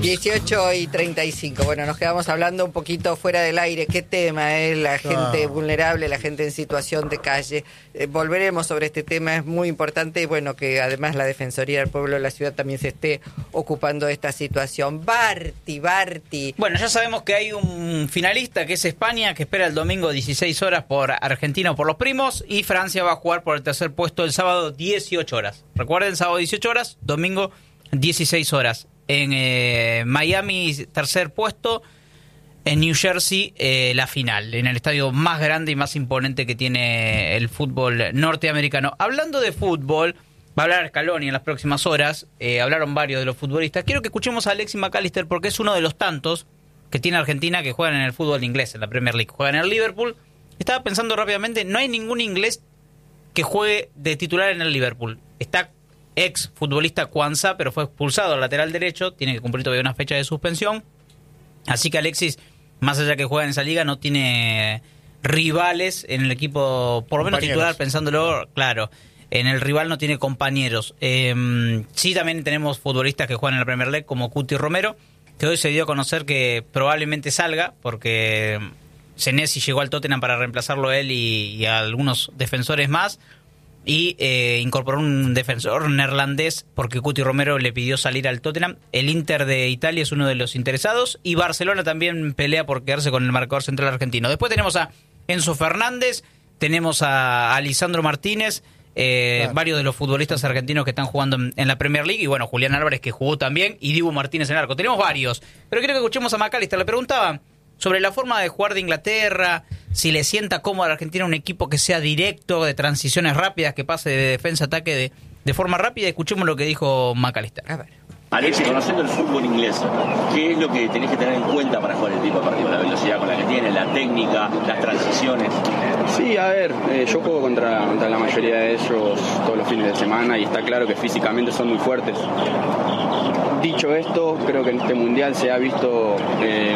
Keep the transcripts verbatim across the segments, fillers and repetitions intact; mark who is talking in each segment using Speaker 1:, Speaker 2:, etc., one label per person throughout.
Speaker 1: dieciocho y treinta y cinco. Bueno, nos quedamos hablando un poquito fuera del aire. ¿Qué tema es? La gente ah. vulnerable, la gente en situación de calle. Eh, volveremos sobre este tema, es muy importante. Y bueno, que además la Defensoría del Pueblo de la ciudad también se esté ocupando de esta situación. Barty, Barty.
Speaker 2: Bueno, ya sabemos que hay un finalista que es España, que espera el domingo dieciséis horas por Argentina o por los primos. Y Francia va a jugar por el tercer puesto el sábado dieciocho horas. Recuerden, sábado dieciocho horas, domingo dieciséis horas. En eh, Miami, tercer puesto. En New Jersey, eh, la final, en el estadio más grande y más imponente que tiene el fútbol norteamericano. Hablando de fútbol, va a hablar Scaloni en las próximas horas. Eh, hablaron varios de los futbolistas. Quiero que escuchemos a Alexis McAllister porque es uno de los tantos que tiene Argentina que juegan en el fútbol inglés, en la Premier League. Juegan en el Liverpool. Estaba pensando rápidamente, no hay ningún inglés que juegue de titular en el Liverpool. Está ex futbolista Kwanzaa, pero fue expulsado al lateral derecho, tiene que cumplir todavía una fecha de suspensión, así que Alexis, más allá que juega en esa liga, no tiene rivales en el equipo, por lo menos titular, pensándolo, claro, en el rival no tiene compañeros. Eh, sí, también tenemos futbolistas que juegan en la Premier League, como Cuti Romero, que hoy se dio a conocer que probablemente salga, porque Senesi llegó al Tottenham para reemplazarlo él y, y a algunos defensores más, y eh, incorporó un defensor neerlandés porque Cuti Romero le pidió salir al Tottenham. El Inter de Italia es uno de los interesados y Barcelona también pelea por quedarse con el marcador central argentino. Después tenemos a Enzo Fernández, tenemos a, a Lisandro Martínez, eh, claro. varios de los futbolistas argentinos que están jugando en, en la Premier League, y bueno, Julián Álvarez, que jugó también, y Dibu Martínez en el arco. Tenemos varios, pero quiero que escuchemos a McAllister. Le preguntaba sobre la forma de jugar de Inglaterra, si le sienta cómodo a la Argentina un equipo que sea directo, de transiciones rápidas, que pase de defensa a ataque de, de forma rápida. Escuchemos lo que dijo McAllister.
Speaker 1: A ver.
Speaker 3: Alexis, conociendo el fútbol inglés, ¿qué es lo que tenés que tener en cuenta para jugar el tipo de partido? La velocidad con la que tiene, la técnica, las transiciones.
Speaker 4: Sí, a ver, eh, yo juego contra, contra la mayoría de ellos todos los fines de semana y está claro que físicamente son muy fuertes. Dicho esto, creo que en este mundial se ha visto... Eh,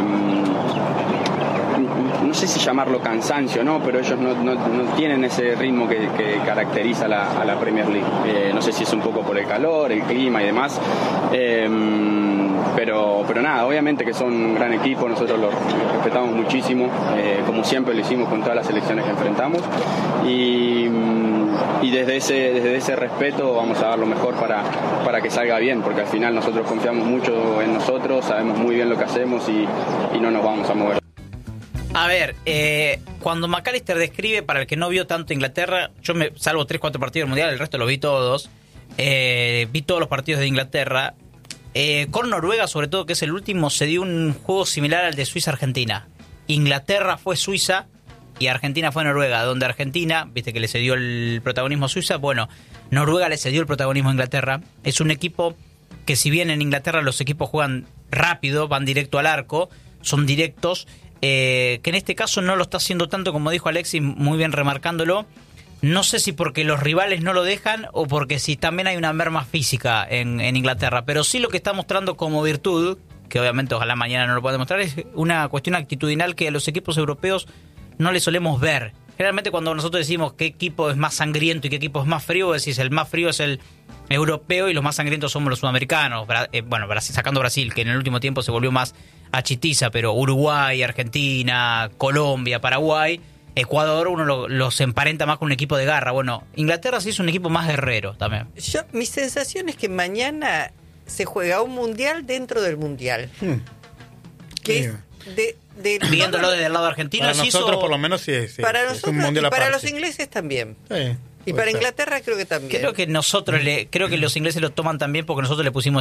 Speaker 4: no sé si llamarlo cansancio, ¿no? Pero ellos no, no, no tienen ese ritmo que, que caracteriza a la, a la Premier League. Eh, no sé si es un poco por el calor, el clima y demás. Eh, pero, pero nada, obviamente que son un gran equipo, nosotros los respetamos muchísimo, eh, como siempre lo hicimos con todas las selecciones que enfrentamos. Y, y desde ese, desde ese respeto vamos a dar lo mejor para, para que salga bien, porque al final nosotros confiamos mucho en nosotros, sabemos muy bien lo que hacemos y, y no nos vamos a mover.
Speaker 2: A ver, eh, cuando McAllister describe, para el que no vio tanto Inglaterra, yo me salvo tres cuatro partidos del Mundial, el resto lo vi todos, eh, vi todos los partidos de Inglaterra, eh, con Noruega sobre todo, que es el último, se dio un juego similar al de Suiza-Argentina. Inglaterra fue Suiza y Argentina fue Noruega, donde Argentina, viste que le cedió el protagonismo a Suiza, bueno, Noruega le cedió el protagonismo a Inglaterra. Es un equipo que, si bien en Inglaterra los equipos juegan rápido, van directo al arco, son directos, Eh, que en este caso no lo está haciendo tanto, como dijo Alexis, muy bien remarcándolo. No sé si porque los rivales no lo dejan o porque si también hay una merma física en, en Inglaterra, pero sí lo que está mostrando como virtud, que obviamente ojalá mañana no lo pueda demostrar, es una cuestión actitudinal que a los equipos europeos no le solemos ver. Generalmente cuando nosotros decimos qué equipo es más sangriento y qué equipo es más frío, decís el más frío es el europeo y los más sangrientos somos los sudamericanos. Bra- eh, bueno, Brasil, sacando Brasil, que en el último tiempo se volvió más achitiza, pero Uruguay, Argentina, Colombia, Paraguay, Ecuador, uno lo, los emparenta más con un equipo de garra. Bueno, Inglaterra sí es un equipo más guerrero también.
Speaker 1: Yo, mi sensación es que mañana se juega un mundial dentro del mundial. Hmm. Que es de, de
Speaker 2: viéndolo desde el lado argentino.
Speaker 5: Para nosotros
Speaker 2: hizo,
Speaker 5: por lo menos sí, sí
Speaker 1: para
Speaker 5: es
Speaker 1: nosotros
Speaker 5: un mundial
Speaker 1: y para
Speaker 5: aparte.
Speaker 1: los ingleses también.
Speaker 5: Sí,
Speaker 1: y para ser. Inglaterra creo que también.
Speaker 2: Creo que nosotros le, creo que los ingleses lo toman también porque nosotros le pusimos